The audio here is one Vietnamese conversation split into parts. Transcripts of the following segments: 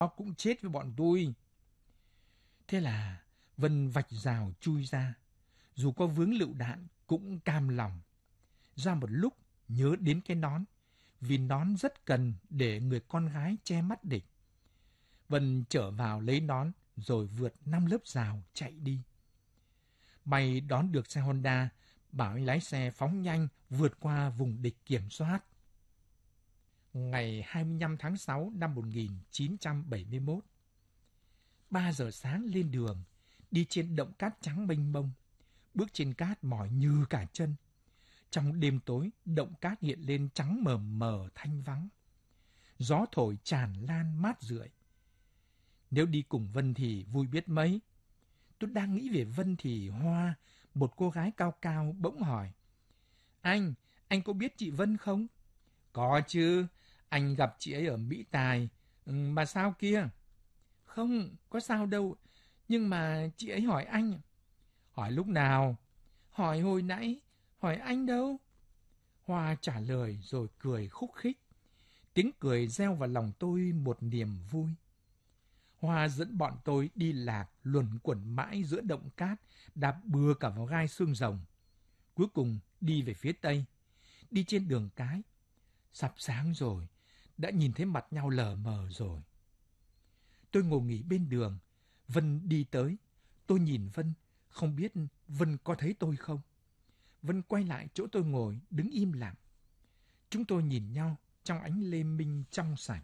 nó cũng chết với bọn tôi. Thế là Vân vạch rào chui ra, dù có vướng lựu đạn cũng cam lòng. Ra một lúc nhớ đến cái nón, vì nón rất cần để người con gái che mắt địch. Vân trở vào lấy nón rồi vượt 5 lớp rào chạy đi. May đón được xe Honda, bảo anh lái xe phóng nhanh vượt qua vùng địch kiểm soát. Ngày 25 tháng 6 năm 1971, 3 giờ sáng lên đường, đi trên động cát trắng mênh mông, bước trên cát mỏi như cả chân. Trong đêm tối, động cát hiện lên trắng mờ mờ thanh vắng. Gió thổi tràn lan mát rượi. Nếu đi cùng Vân thì vui biết mấy. Tôi đang nghĩ về Vân thì Hoa, một cô gái cao cao bỗng hỏi. Anh có biết chị Vân không? Có chứ, anh gặp chị ấy ở Mỹ Tài. Mà sao kia? Không, có sao đâu. Nhưng mà chị ấy hỏi anh. Hỏi lúc nào? Hỏi hồi nãy. Hỏi anh đâu? Hoa trả lời rồi cười khúc khích. Tiếng cười reo vào lòng tôi một niềm vui. Hoa dẫn bọn tôi đi lạc luẩn quẩn mãi giữa động cát, đạp bừa cả vào gai xương rồng. Cuối cùng đi về phía tây, đi trên đường cái. Sắp sáng rồi, đã nhìn thấy mặt nhau lờ mờ rồi. Tôi ngồi nghỉ bên đường, Vân đi tới. Tôi nhìn Vân, không biết Vân có thấy tôi không. Vân quay lại chỗ tôi ngồi, đứng im lặng. Chúng tôi nhìn nhau trong ánh lê minh trong sạch.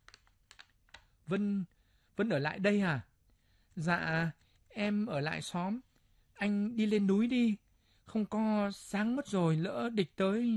Vân ở lại đây à? Dạ, em ở lại xóm. Anh đi lên núi đi. Không có sáng mất rồi, lỡ địch tới.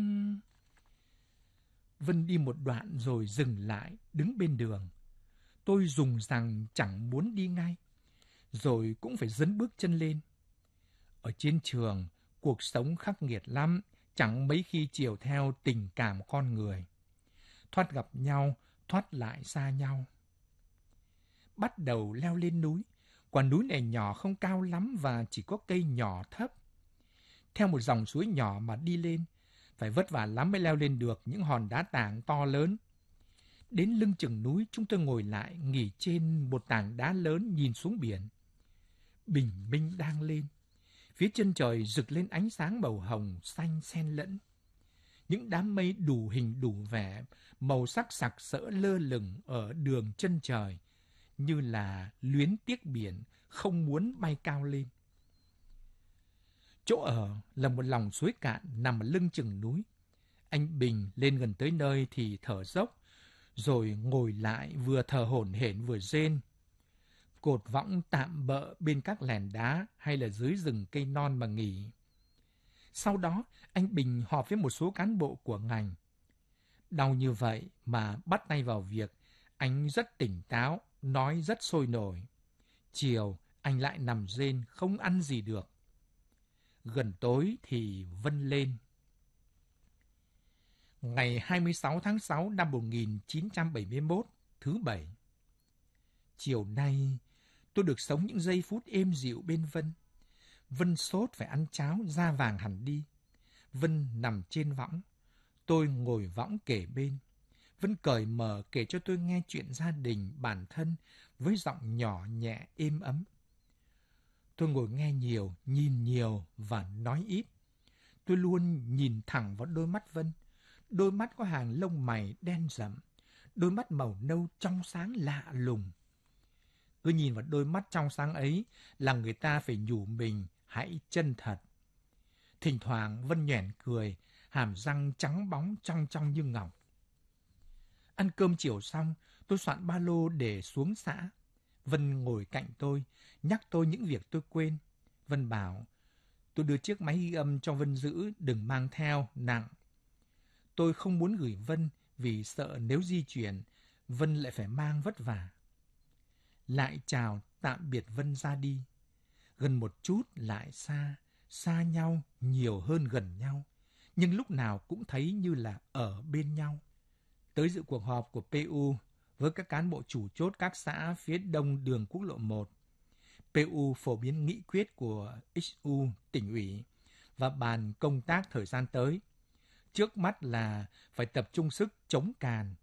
Vân đi một đoạn rồi dừng lại, đứng bên đường. Tôi dùng rằng chẳng muốn đi ngay, rồi cũng phải dấn bước chân lên. Ở trên trường, cuộc sống khắc nghiệt lắm, chẳng mấy khi chiều theo tình cảm con người. Thoát gặp nhau, thoát lại xa nhau. Bắt đầu leo lên núi. Quả núi này nhỏ không cao lắm và chỉ có cây nhỏ thấp. Theo một dòng suối nhỏ mà đi lên, phải vất vả lắm mới leo lên được những hòn đá tảng to lớn. Đến lưng chừng núi, chúng tôi ngồi lại nghỉ trên một tảng đá lớn nhìn xuống biển. Bình minh đang lên. Phía chân trời rực lên ánh sáng màu hồng xanh xen lẫn. Những đám mây đủ hình đủ vẻ, màu sắc sặc sỡ lơ lửng ở đường chân trời, như là luyến tiếc biển, không muốn bay cao lên. Chỗ ở là một lòng suối cạn nằm ở lưng chừng núi. Anh Bình lên gần tới nơi thì thở dốc, rồi ngồi lại vừa thở hổn hển vừa rên. Cột võng tạm bợ bên các lèn đá hay là dưới rừng cây non mà nghỉ. Sau đó, anh Bình họp với một số cán bộ của ngành. Đau như vậy mà bắt tay vào việc, anh rất tỉnh táo, nói rất sôi nổi. Chiều, anh lại nằm rên, không ăn gì được. Gần tối thì Vân lên. Ngày 26 tháng 6 năm 1971, thứ Bảy. Chiều nay, tôi được sống những giây phút êm dịu bên Vân. Vân sốt phải ăn cháo, da vàng hẳn đi. Vân nằm trên võng. Tôi ngồi võng kề bên. Vân cởi mở kể cho tôi nghe chuyện gia đình, bản thân với giọng nhỏ nhẹ êm ấm. Tôi ngồi nghe nhiều, nhìn nhiều và nói ít. Tôi luôn nhìn thẳng vào đôi mắt Vân. Đôi mắt có hàng lông mày đen rậm. Đôi mắt màu nâu trong sáng lạ lùng. Cứ nhìn vào đôi mắt trong sáng ấy là người ta phải nhủ mình hãy chân thật. Thỉnh thoảng Vân nhoẻn cười, hàm răng trắng bóng trong trong như ngọc. Ăn cơm chiều xong, tôi soạn ba lô để xuống xã. Vân ngồi cạnh tôi, nhắc tôi những việc tôi quên. Vân bảo, tôi đưa chiếc máy ghi âm cho Vân giữ, đừng mang theo, nặng. Tôi không muốn gửi Vân vì sợ nếu di chuyển, Vân lại phải mang vất vả. Lại chào tạm biệt Vân ra đi. Gần một chút lại xa, xa nhau nhiều hơn gần nhau, nhưng lúc nào cũng thấy như là ở bên nhau. Tới dự cuộc họp của PU với các cán bộ chủ chốt các xã phía đông đường quốc lộ 1. PU phổ biến nghị quyết của XU tỉnh ủy và bàn công tác thời gian tới. Trước mắt là phải tập trung sức chống càn.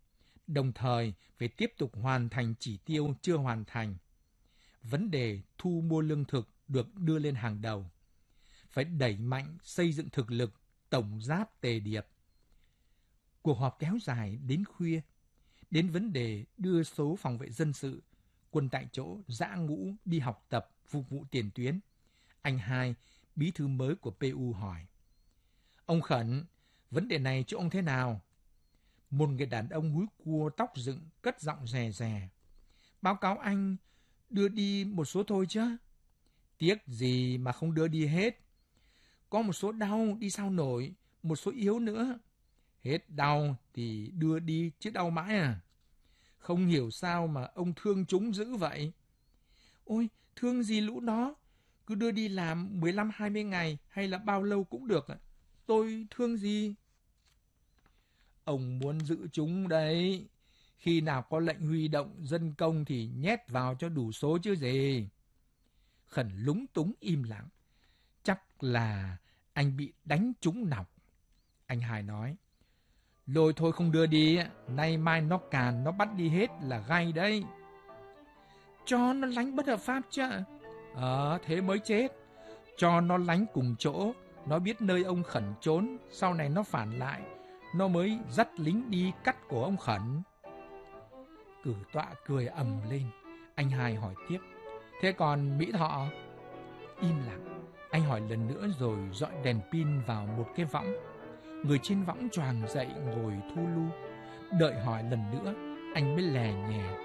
Đồng thời phải tiếp tục hoàn thành chỉ tiêu chưa hoàn thành. Vấn đề thu mua lương thực được đưa lên hàng đầu. Phải đẩy mạnh xây dựng thực lực tổng giáp Tề Điệp. Cuộc họp kéo dài đến khuya. Đến vấn đề đưa số phòng vệ dân sự, quân tại chỗ dã ngũ đi học tập phục vụ tiền tuyến. Anh Hai, bí thư mới của PU hỏi: Ông Khẩn, vấn đề này chỗ ông thế nào? Một người đàn ông húi cua tóc dựng cất giọng rè rè: Báo cáo anh, đưa đi một số thôi chứ. Tiếc gì mà không đưa đi hết. Có một số đau đi sao nổi, một số yếu nữa. Hết đau thì đưa đi chứ đau mãi à? Không hiểu sao mà ông thương chúng dữ vậy. Ôi, thương gì lũ đó, cứ đưa đi làm 15-20 ngày hay là bao lâu cũng được. Tôi thương gì? Ông muốn giữ chúng đấy. Khi nào có lệnh huy động dân công thì nhét vào cho đủ số chứ gì. Khẩn lúng túng im lặng. Chắc là anh bị đánh trúng nọc. Anh Hai nói: Lôi thôi không đưa đi, nay mai nó càn, nó bắt đi hết là gay đấy. Cho nó lánh bất hợp pháp chứ. Thế mới chết. Cho nó lánh cùng chỗ, nó biết nơi ông Khẩn trốn, sau này nó phản lại, nó mới dắt lính đi cắt cổ ông Khẩn. Cử tọa cười ầm lên. Anh Hai hỏi tiếp: Thế còn Mỹ Thọ? Im lặng. Anh hỏi lần nữa rồi dọi đèn pin vào một cái võng. Người trên võng choàng dậy ngồi thu lu. Đợi hỏi lần nữa, anh mới lè nhè: